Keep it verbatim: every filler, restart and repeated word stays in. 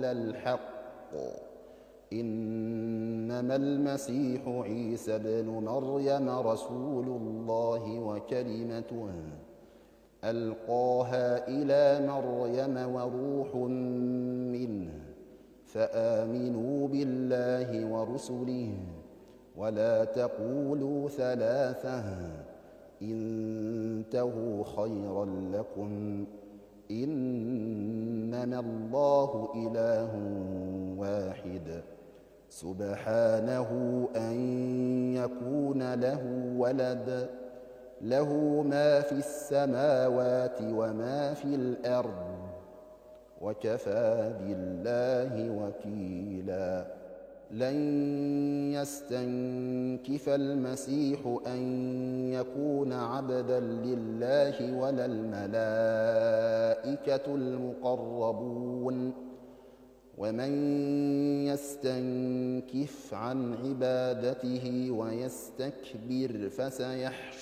الحق إنما المسيح عيسى ابن مريم رسول الله وكلمته ألقاها إلى مريم وروح منه فآمنوا بالله ورسله ولا تقولوا ثلاثة انتهوا خيرا لكم إنما الله إله واحد سبحانه أن يكون له ولد له ما في السماوات وما في الأرض وكفى بالله وكيلا لن يستنكف المسيح أن يكون عبدا لله ولا الملائكة المقربون ومن يستنكف عن عبادته ويستكبر فسيحشرهم